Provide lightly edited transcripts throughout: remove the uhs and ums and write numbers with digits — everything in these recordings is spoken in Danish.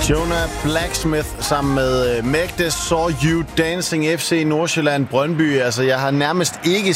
Jonah Blacksmith sammen med Magda Saw You Dancing FC Nordsjælland Brøndby. Altså, jeg har nærmest ikke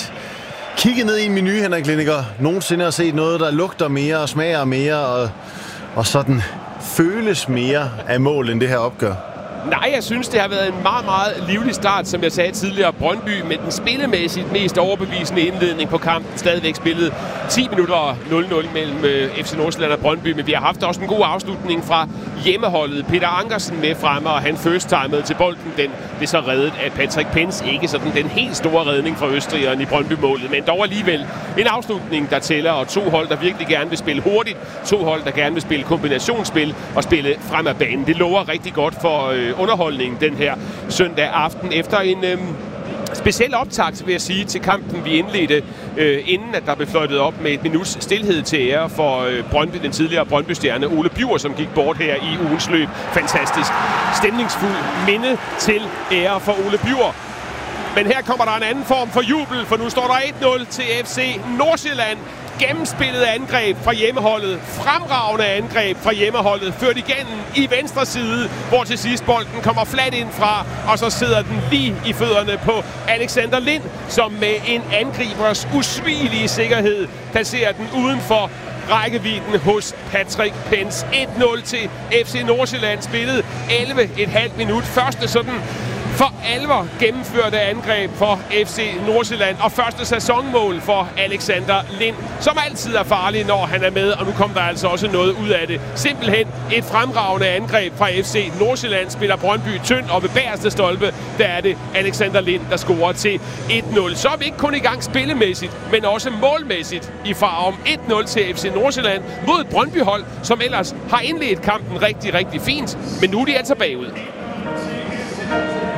kigget ned i en menu, Henrik Liniger, nogensinde har set noget, der lugter mere og smager mere og sådan føles mere af mål, end det her opgør. Nej, jeg synes, det har været en meget, meget livlig start, som jeg sagde tidligere. Brøndby med den spillemæssigt mest overbevisende indledning på kampen. Stadigvæk spillet 10 minutter 0-0 mellem FC Nordsjælland og Brøndby, men vi har haft også en god afslutning fra hjemmeholdet. Peter Ankersen med fremme, og han first-timede til bolden. Den blev så reddet af Patrick Pence. Ikke sådan den helt store redning fra østrigeren i Brøndby-målet, men dog alligevel en afslutning, der tæller, og to hold, der virkelig gerne vil spille hurtigt. To hold, der gerne vil spille kombinationsspil og spille frem af banen. Det lover rigtig godt for underholdning den her søndag aften. Efter en speciel optakt, vil jeg sige, til kampen, vi indledte, inden at der blev fløjtet op med et minuts stilhed til ære for Brøndby, den tidligere Brøndby-stjerne Ole Bjur, som gik bort her i ugens løb. Fantastisk stemningsfuld minde til ære for Ole Bjur. Men her kommer der en anden form for jubel, for nu står der 1-0 til FC Nordsjælland. Gennemspillet angreb fra hjemmeholdet. Fremragende angreb fra hjemmeholdet. Ført igennem i venstre side, hvor til sidst bolden kommer flat ind fra, og så sidder den lige i fødderne på Alexander Lind, som med en angribers usvigelige sikkerhed placerer den uden for rækkevidden hos Patrick Pence. 1-0 til FC Nordsjælland. Spillet 11,5 minut. Første sådan for alvor gennemførte angreb for FC Nordsjælland, og første sæsonmål for Alexander Lind, som altid er farlig, når han er med, og nu kom der altså også noget ud af det. Simpelthen et fremragende angreb fra FC Nordsjælland, spiller Brøndby tynd, og ved bagerste stolpe, der er det Alexander Lind, der scorer til 1-0. Så er vi ikke kun i gang spillemæssigt, men også målmæssigt i far om 1-0 til FC Nordsjælland mod et Brøndby-hold, som ellers har indledt kampen rigtig, rigtig fint, men nu er de altså bagud.